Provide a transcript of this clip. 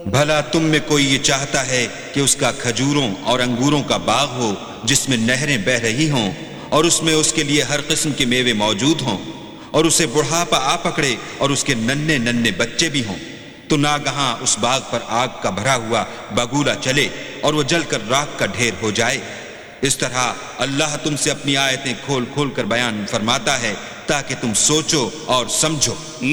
भला तुम में कोई ये चाहता है कि उसका खजूरों और अंगूरों का बाग हो जिसमें नहरें बह रही हों और उसमें उसके लिए हर किस्म के मेवे मौजूद हों और उसे बुढ़ापा आ पकड़े और उसके नन्हे नन्हे बच्चे भी हों, तो नागहां उस बाग पर आग का भरा हुआ बगुला चले और वो जलकर राख का ढेर हो जाए। इस तरह अल्लाह तुमसे अपनी आयतें खोल खोल कर बयान फरमाता है ताकि तुम सोचो और समझो।